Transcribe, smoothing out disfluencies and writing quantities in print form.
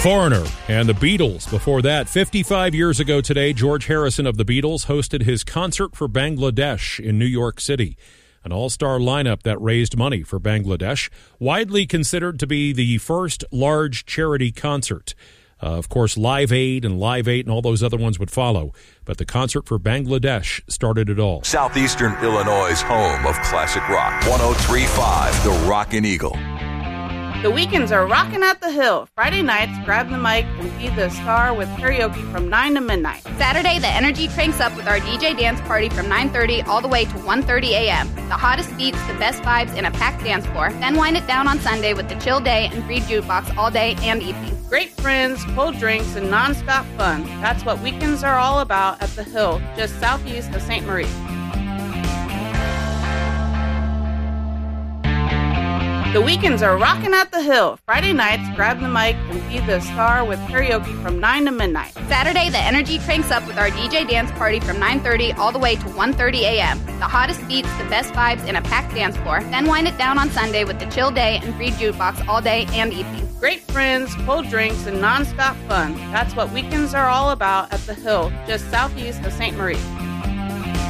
Foreigner and the Beatles. Before that, 55 years ago today, George Harrison of the Beatles hosted his concert for Bangladesh in New York City. An all-star lineup that raised money for Bangladesh, widely considered to be the first large charity concert. Of course, Live Aid and Live 8 and all those other ones would follow, but the concert for Bangladesh started it all. Southeastern Illinois' home of classic rock. 103.5, The Rockin' Eagle. The weekends are rocking at the Hill. Friday nights, grab the mic and be the star with karaoke from 9 to midnight. Saturday, the energy cranks up with our DJ dance party from 9:30 all the way to 1:30 a.m. The hottest beats, the best vibes, and a packed dance floor. Then wind it down on Sunday with the chill day and free jukebox all day and evening. Great friends, cold drinks, and non-stop fun. That's what weekends are all about at the Hill, just southeast of St. Marie. The weekends are rocking at the Hill. Friday nights, grab the mic and be the star with karaoke from 9 to midnight. Saturday, the energy cranks up with our DJ dance party from 9:30 all the way to 1:30 a.m. The hottest beats, the best vibes, and a packed dance floor. Then wind it down on Sunday with the chill day and free jukebox all day and evening. Great friends, cold drinks, and non-stop fun. That's what weekends are all about at the Hill, just southeast of St. Marie.